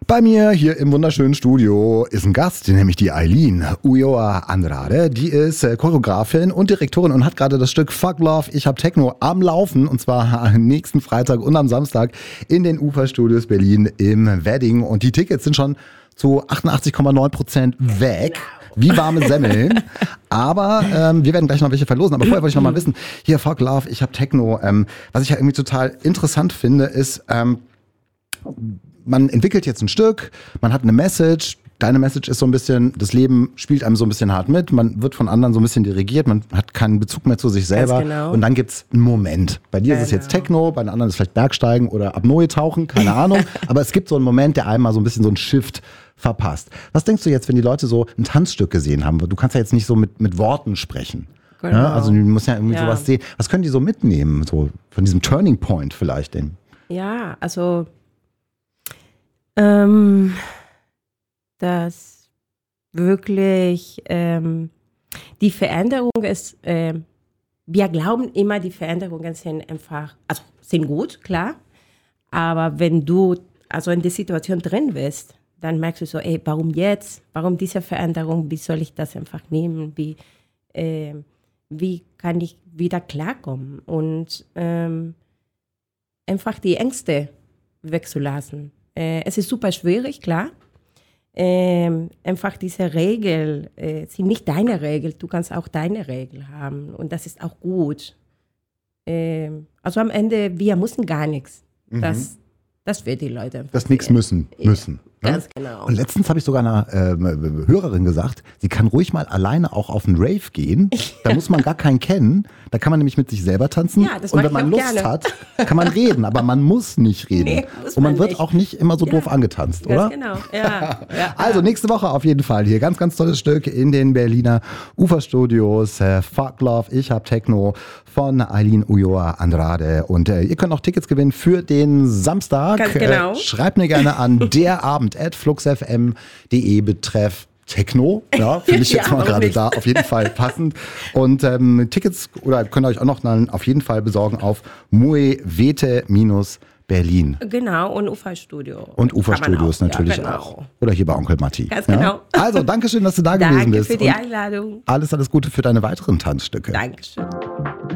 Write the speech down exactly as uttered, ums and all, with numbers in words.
Bei mir hier im wunderschönen Studio ist ein Gast, nämlich die Aylin Ulloa Andrade. Die ist Choreografin und Direktorin und hat gerade das Stück Fuck Love, ich hab Techno am Laufen. Und zwar nächsten Freitag und am Samstag in den Uferstudios Berlin im Wedding. Und die Tickets sind schon zu achtundachtzig Komma neun Prozent weg. Wie warme Semmeln. Aber ähm, wir werden gleich noch welche verlosen. Aber vorher wollte ich noch mal wissen, hier Fuck Love, ich hab Techno. Ähm, was ich ja irgendwie total interessant finde, ist, ähm, man entwickelt jetzt ein Stück, man hat eine Message. Deine Message ist so ein bisschen, das Leben spielt einem so ein bisschen hart mit. Man wird von anderen so ein bisschen dirigiert. Man hat keinen Bezug mehr zu sich selber. Genau. Und dann gibt's einen Moment. Bei dir genau. ist es jetzt Techno, bei den anderen ist es vielleicht Bergsteigen oder Apnoe tauchen, keine Ahnung. Aber es gibt so einen Moment, der einem mal so ein bisschen so einen Shift verpasst. Was denkst du jetzt, wenn die Leute so ein Tanzstück gesehen haben? Du kannst ja jetzt nicht so mit, mit Worten sprechen. Genau. Ja, also du musst ja irgendwie ja. sowas sehen. Was können die so mitnehmen, so von diesem Turning Point vielleicht denn? Ja, also ähm, dass wirklich ähm, die Veränderung ist, äh, wir glauben immer, die Veränderungen sind einfach, also sind gut, klar, aber wenn du also in der Situation drin bist, dann merkst du so, ey, warum jetzt? Warum diese Veränderung? Wie soll ich das einfach nehmen? Wie, äh, wie kann ich wieder klarkommen? Und ähm, einfach die Ängste wegzulassen. Äh, es ist super schwierig, klar. Ähm, einfach diese Regel, äh, sind nicht deine Regel, du kannst auch deine Regel haben. Und das ist auch gut. Ähm, also am Ende, wir müssen gar nichts. Mhm. Das, das wird die Leute einfach. Das nichts müssen, müssen. Ja, Ne? ganz genau. Und letztens habe ich sogar einer äh, Hörerin gesagt, sie kann ruhig mal alleine auch auf einen Rave gehen. Da muss man gar keinen kennen. Da kann man nämlich mit sich selber tanzen. Ja, das und mag wenn man ich auch Lust gerne. hat, kann man reden. Aber man muss nicht reden. Nee, muss und man, man wird nicht. auch nicht immer so Ja. doof angetanzt, Ganz oder? genau, ja. ja. Also nächste Woche auf jeden Fall hier. Ganz, ganz tolles Stück in den Berliner Uferstudios. Äh, Fuck Love, ich hab Techno von Aylin Ulloa Andrade. Und äh, ihr könnt auch Tickets gewinnen für den Samstag. Ganz genau. Äh, schreibt mir gerne an derabend at fluxfm punkt de betreff Techno, ja, finde ich jetzt Ja, mal warum gerade nicht? da auf jeden Fall passend. Und ähm, Tickets oder könnt ihr euch auch noch dann auf jeden Fall besorgen auf moevete Berlin. Genau, und Uferstudio. Und Uferstudios Kann man auch, natürlich ja, genau. auch. Oder hier bei Onkel Matti. Ganz ja? genau. Also, danke schön, dass du da gewesen Danke bist. für die Und Einladung. alles, alles Gute für deine weiteren Tanzstücke. Dankeschön.